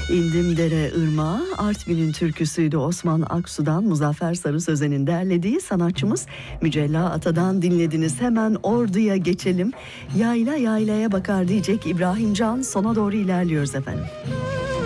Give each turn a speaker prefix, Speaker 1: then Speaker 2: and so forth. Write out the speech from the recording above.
Speaker 1: İndim dere ırmağa, Artvin'in türküsüydü. Osman Aksu'dan Muzaffer Sarı Sözen'in derlediği, sanatçımız Mücella Ata'dan dinlediniz. Hemen Ordu'ya geçelim. Yayla yaylaya bakar diyecek İbrahim Can, sona doğru ilerliyoruz efendim.